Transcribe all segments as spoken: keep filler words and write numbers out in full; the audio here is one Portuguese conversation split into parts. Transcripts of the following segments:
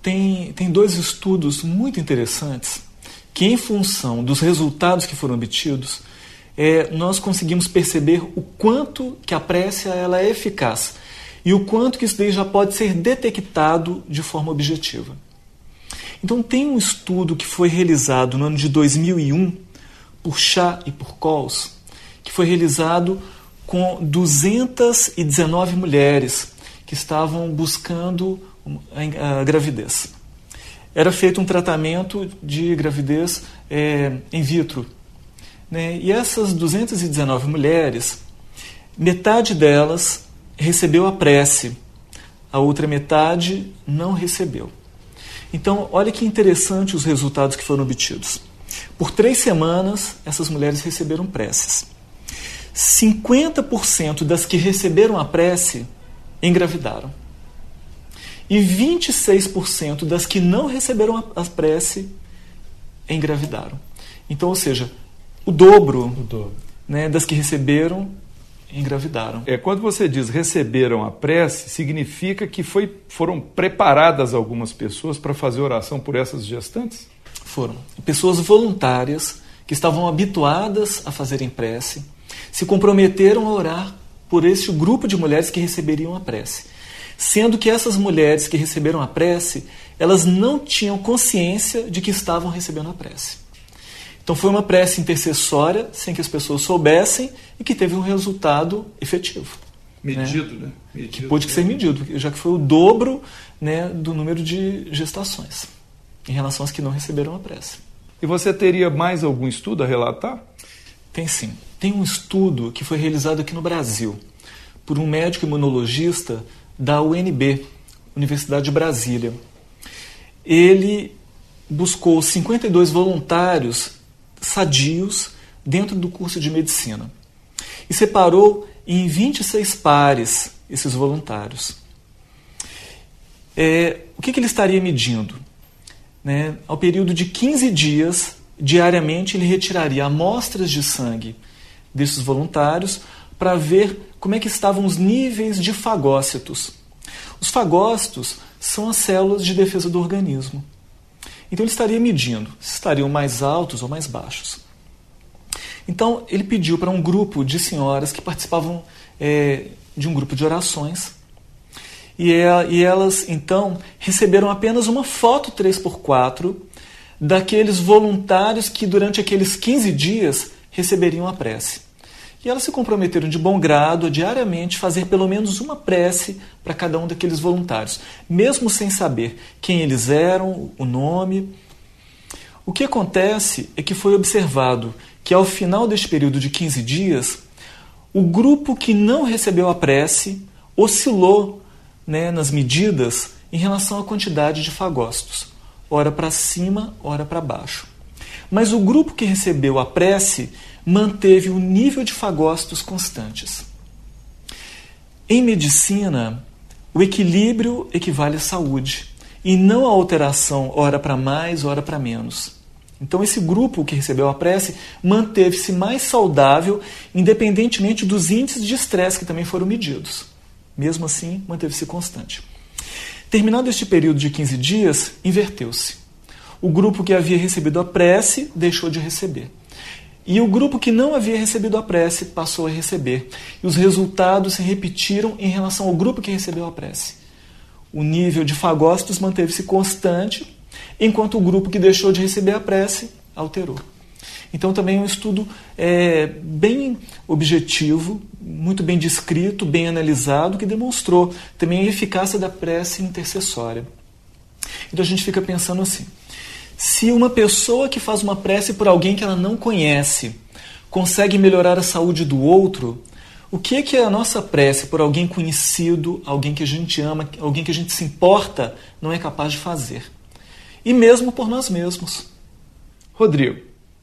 tem, tem dois estudos muito interessantes que, em função dos resultados que foram obtidos, é, nós conseguimos perceber o quanto que a prece ela é eficaz e o quanto que isso daí já pode ser detectado de forma objetiva. Então, tem um estudo que foi realizado no ano de dois mil e um por Shah e por Coles, que foi realizado com duzentas e dezenove mulheres que estavam buscando a gravidez. Era feito um tratamento de gravidez é, in vitro, né? E essas duzentas e dezenove mulheres, metade delas recebeu a prece, a outra metade não recebeu. Então, olha que interessante os resultados que foram obtidos. Por três semanas, essas mulheres receberam preces. cinquenta por cento das que receberam a prece engravidaram. E vinte e seis por cento das que não receberam a prece engravidaram. Então, ou seja, o dobro, o dobro. Né, das que receberam engravidaram. É, quando você diz receberam a prece, significa que foi, foram preparadas algumas pessoas para fazer oração por essas gestantes? Foram. Pessoas voluntárias que estavam habituadas a fazerem prece, se comprometeram a orar por este grupo de mulheres que receberiam a prece. Sendo que essas mulheres que receberam a prece, elas não tinham consciência de que estavam recebendo a prece. Então foi uma prece intercessória, sem que as pessoas soubessem, e que teve um resultado efetivo. Medido, né? né? Medido, que pôde ser medido, já que foi o dobro, né, do número de gestações, em relação às que não receberam a prece. E você teria mais algum estudo a relatar? Tem sim. Tem um estudo que foi realizado aqui no Brasil, por um médico imunologista da U N B, Universidade de Brasília. Ele buscou cinquenta e dois voluntários sadios dentro do curso de medicina e separou em vinte e seis pares esses voluntários. É, o que, que ele estaria medindo? Né? Ao período de quinze dias, diariamente, ele retiraria amostras de sangue desses voluntários para ver como é que estavam os níveis de fagócitos. Os fagócitos são as células de defesa do organismo. Então ele estaria medindo se estariam mais altos ou mais baixos. Então ele pediu para um grupo de senhoras que participavam é, de um grupo de orações e, é, e elas então receberam apenas uma foto três por quatro daqueles voluntários que durante aqueles quinze dias receberiam a prece. E elas se comprometeram de bom grado a diariamente fazer pelo menos uma prece para cada um daqueles voluntários, mesmo sem saber quem eles eram, o nome. O que acontece é que foi observado que ao final deste período de quinze dias, o grupo que não recebeu a prece oscilou, né, nas medidas em relação à quantidade de fagócitos, ora para cima, ora para baixo. Mas o grupo que recebeu a prece manteve o nível de fagócitos constantes. Em medicina, o equilíbrio equivale à saúde, e não a alteração, ora para mais, ora para menos. Então esse grupo que recebeu a prece manteve-se mais saudável, independentemente dos índices de estresse que também foram medidos. Mesmo assim, manteve-se constante. Terminado este período de quinze dias, inverteu-se. O grupo que havia recebido a prece deixou de receber. E o grupo que não havia recebido a prece passou a receber. E os resultados se repetiram em relação ao grupo que recebeu a prece. O nível de fagócitos manteve-se constante, enquanto o grupo que deixou de receber a prece alterou. Então também é um estudo é, bem objetivo, muito bem descrito, bem analisado, que demonstrou também a eficácia da prece intercessória. Então a gente fica pensando assim: se uma pessoa que faz uma prece por alguém que ela não conhece consegue melhorar a saúde do outro, o que é que a nossa prece por alguém conhecido, alguém que a gente ama, alguém que a gente se importa, não é capaz de fazer? E mesmo por nós mesmos. Rodrigo,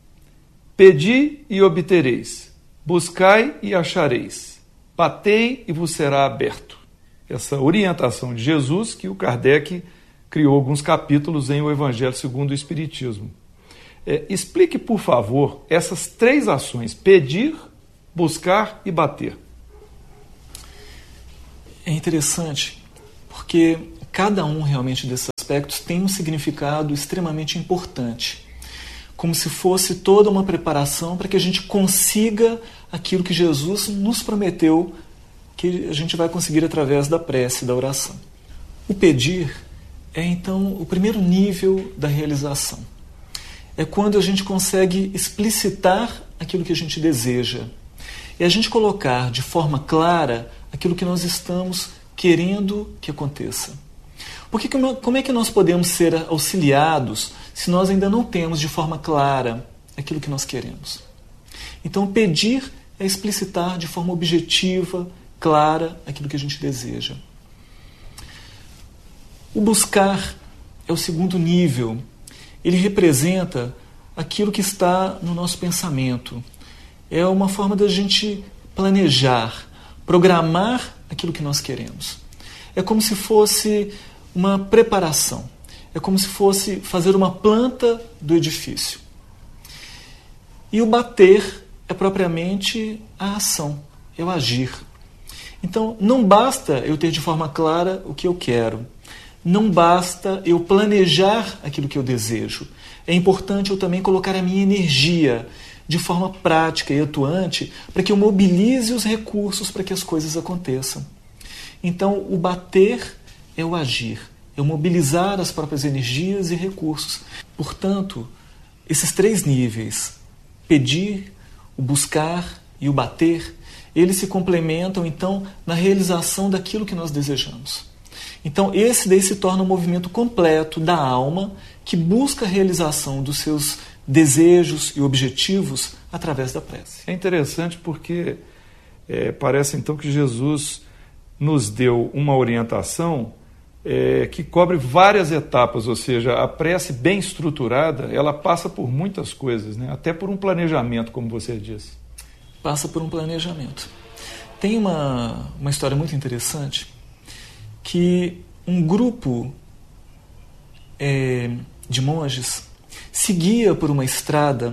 pedi e obtereis, buscai e achareis, batei e vos será aberto. Essa orientação de Jesus que o Kardec criou alguns capítulos em O Evangelho segundo o Espiritismo. É, explique, por favor, essas três ações: pedir, buscar e bater. É interessante, porque cada um realmente dessas aspectos têm um significado extremamente importante, como se fosse toda uma preparação para que a gente consiga aquilo que Jesus nos prometeu que a gente vai conseguir através da prece, da oração. O pedir é, então, o primeiro nível da realização. É quando a gente consegue explicitar aquilo que a gente deseja. É a gente colocar de forma clara aquilo que nós estamos querendo que aconteça. Porque como é que nós podemos ser auxiliados se nós ainda não temos de forma clara aquilo que nós queremos? Então, pedir é explicitar de forma objetiva, clara, aquilo que a gente deseja. O buscar é o segundo nível. Ele representa aquilo que está no nosso pensamento. É uma forma da gente planejar, programar aquilo que nós queremos. É como se fosse uma preparação. É como se fosse fazer uma planta do edifício. E o bater é propriamente a ação, é o agir. Então, não basta eu ter de forma clara o que eu quero. Não basta eu planejar aquilo que eu desejo. É importante eu também colocar a minha energia de forma prática e atuante para que eu mobilize os recursos para que as coisas aconteçam. Então, o bater é o agir, é o mobilizar as próprias energias e recursos. Portanto, esses três níveis, pedir, o buscar e o bater, eles se complementam, então, na realização daquilo que nós desejamos. Então, esse daí se torna um movimento completo da alma que busca a realização dos seus desejos e objetivos através da prece. É interessante porque é, parece, então, que Jesus nos deu uma orientação é, que cobre várias etapas, ou seja, a prece bem estruturada, ela passa por muitas coisas, né? Até por um planejamento, como você disse. Passa por um planejamento. Tem uma, uma história muito interessante que um grupo é, de monges seguia por uma estrada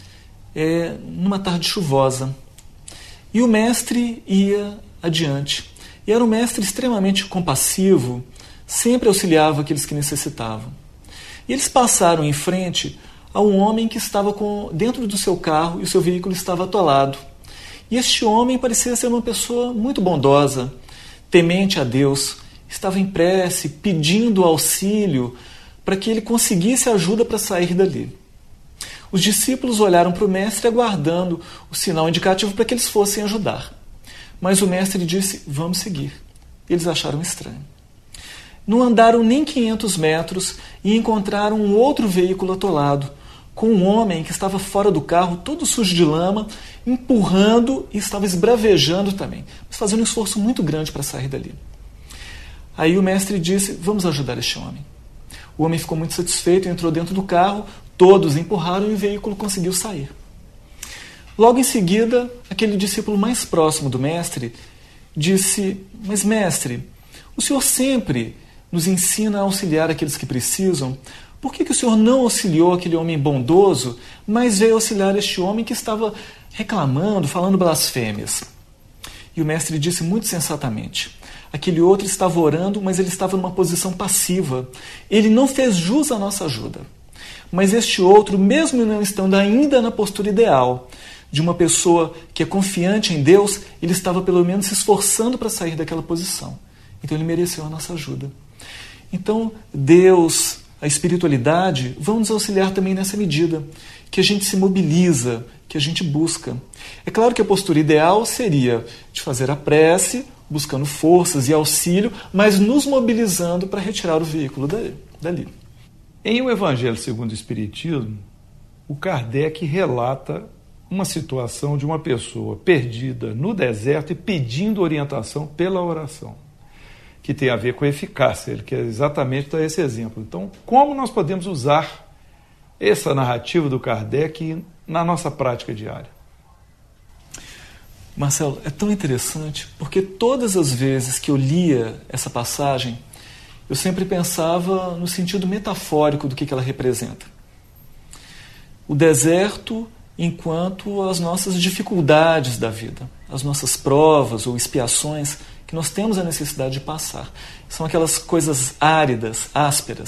é, numa tarde chuvosa e o mestre ia adiante. E era um mestre extremamente compassivo, sempre auxiliava aqueles que necessitavam. E eles passaram em frente a um homem que estava com, dentro do seu carro e o seu veículo estava atolado. E este homem parecia ser uma pessoa muito bondosa, temente a Deus, estava em prece, pedindo auxílio para que ele conseguisse ajuda para sair dali. Os discípulos olharam para o mestre aguardando o sinal indicativo para que eles fossem ajudar. Mas o mestre disse, vamos seguir. Eles acharam estranho. Não andaram nem quinhentos metros e encontraram um outro veículo atolado, com um homem que estava fora do carro, todo sujo de lama, empurrando e estava esbravejando também, mas fazendo um esforço muito grande para sair dali. Aí o mestre disse, vamos ajudar este homem. O homem ficou muito satisfeito, entrou dentro do carro, todos empurraram e o veículo conseguiu sair. Logo em seguida, aquele discípulo mais próximo do mestre disse, mas mestre, o senhor sempre nos ensina a auxiliar aqueles que precisam. Por que que o senhor não auxiliou aquele homem bondoso, mas veio auxiliar este homem que estava reclamando, falando blasfêmias? E o mestre disse muito sensatamente, aquele outro estava orando, mas ele estava numa posição passiva. Ele não fez jus à nossa ajuda. Mas este outro, mesmo não estando ainda na postura ideal de uma pessoa que é confiante em Deus, ele estava pelo menos se esforçando para sair daquela posição. Então ele mereceu a nossa ajuda. Então Deus, a espiritualidade, vão nos auxiliar também nessa medida, que a gente se mobiliza, que a gente busca. É claro que a postura ideal seria de fazer a prece, buscando forças e auxílio, mas nos mobilizando para retirar o veículo dali. Em O Evangelho segundo o Espiritismo, o Kardec relata uma situação de uma pessoa perdida no deserto e pedindo orientação pela oração, que tem a ver com a eficácia, ele quer exatamente dar esse exemplo. Então, como nós podemos usar essa narrativa do Kardec na nossa prática diária? Marcelo, é tão interessante, porque todas as vezes que eu lia essa passagem, eu sempre pensava no sentido metafórico do que ela representa. O deserto enquanto as nossas dificuldades da vida, as nossas provas ou expiações que nós temos a necessidade de passar. São aquelas coisas áridas, ásperas,